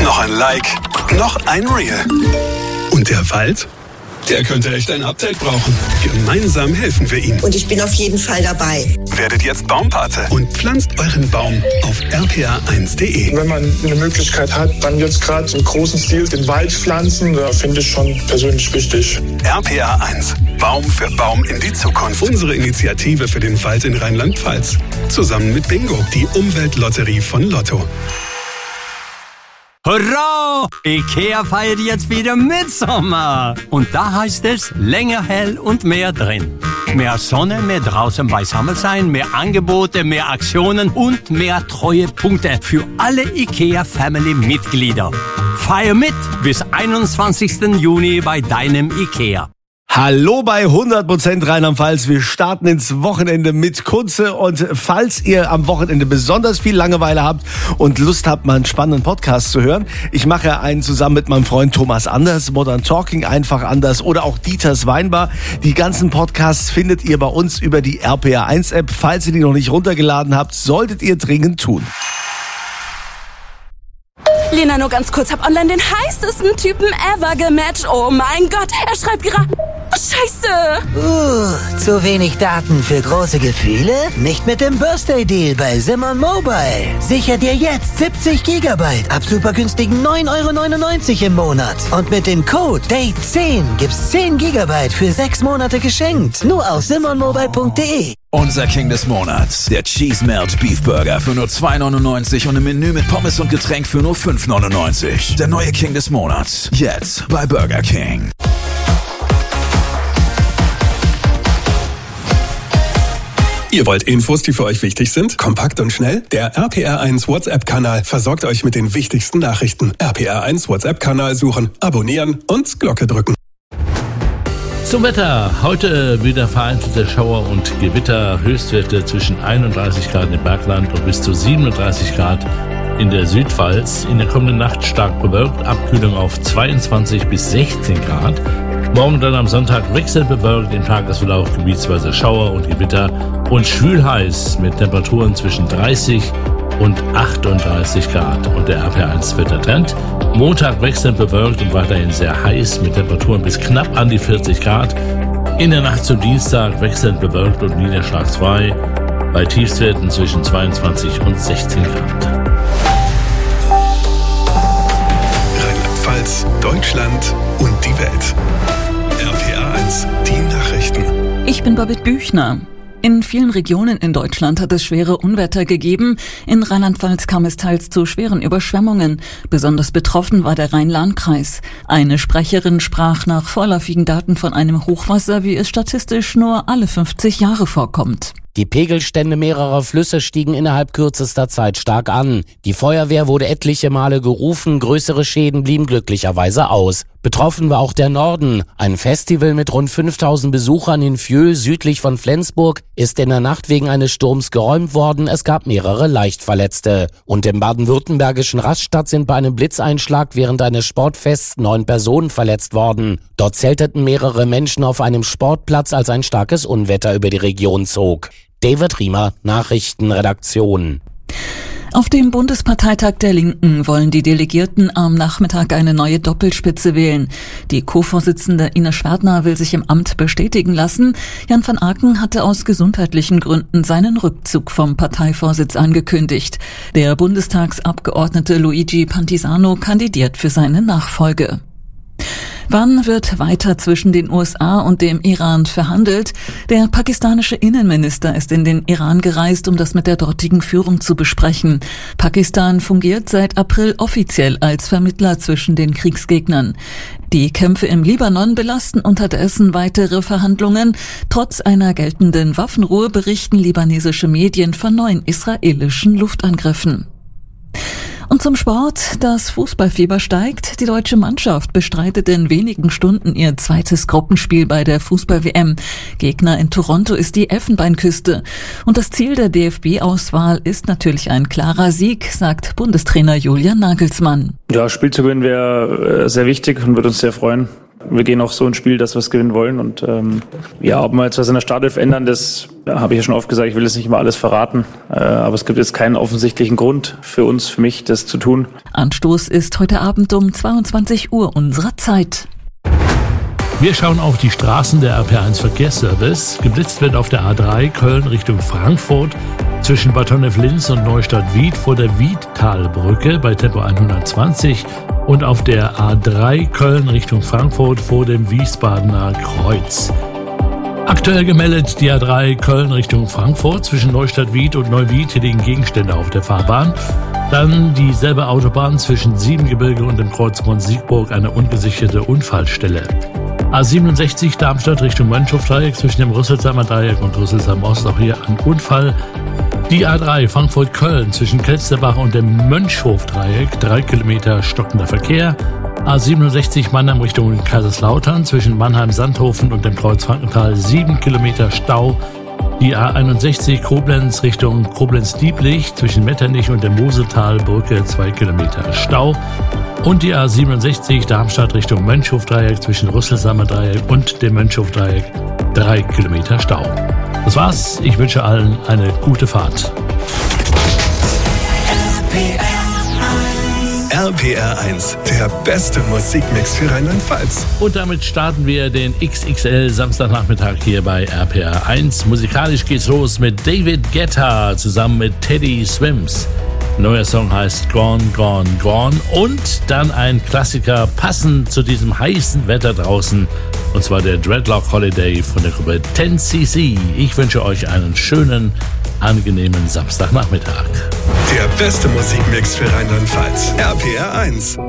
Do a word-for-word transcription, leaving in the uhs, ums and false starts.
Noch ein Like, noch ein Reel. Und der Wald? Der könnte echt ein Update brauchen. Gemeinsam helfen wir ihm. Und ich bin auf jeden Fall dabei. Werdet jetzt Baumpate und pflanzt euren Baum auf r p a eins punkt d e. Wenn man eine Möglichkeit hat, dann jetzt gerade im großen Stil den Wald pflanzen, da finde ich schon persönlich wichtig. R P A eins. Baum für Baum in die Zukunft. Unsere Initiative für den Wald in Rheinland-Pfalz. Zusammen mit Bingo, die Umweltlotterie von Lotto. Hurra! Ikea feiert jetzt wieder Mitsommer. Und da heißt es länger hell und mehr drin. Mehr Sonne, mehr draußen beisammen sein, mehr Angebote, mehr Aktionen und mehr Treuepunkte für alle Ikea-Family-Mitglieder. Feier mit bis einundzwanzigsten Juni bei deinem Ikea. Hallo bei hundert Prozent Rheinland-Pfalz. Wir starten ins Wochenende mit Kunze. Und falls ihr am Wochenende besonders viel Langeweile habt und Lust habt, mal einen spannenden Podcast zu hören, ich mache einen zusammen mit meinem Freund Thomas Anders, Modern Talking einfach anders, oder auch Dieters Weinbar. Die ganzen Podcasts findet ihr bei uns über die R P A eins App. Falls ihr die noch nicht runtergeladen habt, solltet ihr dringend tun. Lena, nur ganz kurz, hab online den heißesten Typen ever gematcht. Oh mein Gott, er schreibt gerade... Oh, Scheiße! Uh, zu wenig Daten für große Gefühle? Nicht mit dem Birthday-Deal bei Simon Mobile. Sicher dir jetzt siebzig Gigabyte ab super günstigen neun Euro neunundneunzig im Monat. Und mit dem Code Date zehn gibt's zehn Gigabyte für sechs Monate geschenkt. Nur auf simon mobile punkt d e. Unser King des Monats, der Cheese Melt Beef Burger für nur zwei neunundneunzig und im Menü mit Pommes und Getränk für nur fünf neunundneunzig. Der neue King des Monats, jetzt bei Burger King. Ihr wollt Infos, die für euch wichtig sind? Kompakt und schnell? Der R P R eins WhatsApp-Kanal versorgt euch mit den wichtigsten Nachrichten. R P R eins WhatsApp-Kanal suchen, abonnieren und Glocke drücken. Zum Wetter. Heute wieder vereinzelte Schauer und Gewitter. Höchstwerte zwischen einunddreißig Grad im Bergland und bis zu siebenunddreißig Grad in der Südpfalz. In der kommenden Nacht stark bewölkt. Abkühlung auf zweiundzwanzig bis sechzehn Grad. Morgen dann am Sonntag wechselbewölkt. Im Tagesverlauf gebietsweise Schauer und Gewitter. Und schwül-heiß mit Temperaturen zwischen dreißig und achtunddreißig Grad. Und der R P R eins Wettertrend. Montag wechselnd bewölkt und weiterhin sehr heiß mit Temperaturen bis knapp an die vierzig Grad. In der Nacht zum Dienstag wechselnd bewölkt und niederschlagsfrei bei Tiefstwerten zwischen zweiundzwanzig und sechzehn Grad. Rheinland-Pfalz, Deutschland und die Welt. R P R eins, die Nachrichten. Ich bin Babette Büchner. In vielen Regionen in Deutschland hat es schwere Unwetter gegeben. In Rheinland-Pfalz kam es teils zu schweren Überschwemmungen. Besonders betroffen war der Rhein-Lahn-Kreis. Eine Sprecherin sprach nach vorläufigen Daten von einem Hochwasser, wie es statistisch nur alle fünfzig Jahre vorkommt. Die Pegelstände mehrerer Flüsse stiegen innerhalb kürzester Zeit stark an. Die Feuerwehr wurde etliche Male gerufen, größere Schäden blieben glücklicherweise aus. Betroffen war auch der Norden. Ein Festival mit rund fünftausend Besuchern in Fieux, südlich von Flensburg, ist in der Nacht wegen eines Sturms geräumt worden. Es gab mehrere Leichtverletzte. Und im baden-württembergischen Rastatt sind bei einem Blitzeinschlag während eines Sportfests neun Personen verletzt worden. Dort zelteten mehrere Menschen auf einem Sportplatz, als ein starkes Unwetter über die Region zog. David Riemer, Nachrichtenredaktion. Auf dem Bundesparteitag der Linken wollen die Delegierten am Nachmittag eine neue Doppelspitze wählen. Die Co-Vorsitzende Ines Schwerdner will sich im Amt bestätigen lassen. Jan van Aken hatte aus gesundheitlichen Gründen seinen Rückzug vom Parteivorsitz angekündigt. Der Bundestagsabgeordnete Luigi Pantisano kandidiert für seine Nachfolge. Wann wird weiter zwischen den U S A und dem Iran verhandelt? Der pakistanische Innenminister ist in den Iran gereist, um das mit der dortigen Führung zu besprechen. Pakistan fungiert seit April offiziell als Vermittler zwischen den Kriegsgegnern. Die Kämpfe im Libanon belasten unterdessen weitere Verhandlungen. Trotz einer geltenden Waffenruhe berichten libanesische Medien von neuen israelischen Luftangriffen. Und zum Sport. Das Fußballfieber steigt. Die deutsche Mannschaft bestreitet in wenigen Stunden ihr zweites Gruppenspiel bei der Fußball-W M. Gegner in Toronto ist die Elfenbeinküste. Und das Ziel der D F B-Auswahl ist natürlich ein klarer Sieg, sagt Bundestrainer Julian Nagelsmann. Ja, Spiel zu gewinnen wäre sehr wichtig und würde uns sehr freuen. Wir gehen auch so ins Spiel, dass wir es gewinnen wollen. Und ähm, ja, ob wir jetzt was in der Startelf ändern, das ja, habe ich ja schon oft gesagt. Ich will jetzt nicht immer alles verraten. Äh, aber es gibt jetzt keinen offensichtlichen Grund für uns, für mich, das zu tun. Anstoß ist heute Abend um zweiundzwanzig Uhr unserer Zeit. Wir schauen auf die Straßen der R P R eins Verkehrsservice. Geblitzt wird auf der A drei Köln Richtung Frankfurt zwischen Bad Honnef-Linz und Neustadt-Wied vor der Wiedtalbrücke bei Tempo hundertzwanzig und auf der A drei Köln Richtung Frankfurt vor dem Wiesbadener Kreuz. Aktuell gemeldet die A drei Köln Richtung Frankfurt zwischen Neustadt-Wied und Neuwied. Hier liegen Gegenstände auf der Fahrbahn. Dann dieselbe Autobahn zwischen Siebengebirge und dem Kreuzbahn Siegburg, eine ungesicherte Unfallstelle. A siebenundsechzig Darmstadt Richtung Mönchhofdreieck zwischen dem Rüsselsheimer Dreieck und Rüsselsheim Ost, auch hier ein Unfall. Die A drei Frankfurt-Köln zwischen Kelsterbach und dem Mönchhofdreieck, drei Kilometer stockender Verkehr. A siebenundsechzig Mannheim Richtung Kaiserslautern zwischen Mannheim-Sandhofen und dem Kreuz Frankenthal, sieben Kilometer Stau. Die A einundsechzig Koblenz Richtung Koblenz-Dieblich zwischen Metternich und der Moseltalbrücke, zwei Kilometer Stau. Und die A siebenundsechzig Darmstadt Richtung Mönchhofdreieck zwischen Rüsselsheimer Dreieck und dem Mönchhofdreieck, drei Kilometer Stau. Das war's. Ich wünsche allen eine gute Fahrt. R P R eins, der beste Musikmix für Rheinland-Pfalz. Und damit starten wir den X X L Samstagnachmittag hier bei R P R eins. Musikalisch geht's los mit David Guetta zusammen mit Teddy Swims. Neuer Song heißt Gone, Gone, Gone. Und dann ein Klassiker passend zu diesem heißen Wetter draußen. Und zwar der Dreadlock Holiday von der Gruppe zehn C C. Ich wünsche euch einen schönen, angenehmen Samstagnachmittag. Der beste Musikmix für Rheinland-Pfalz. R P R eins.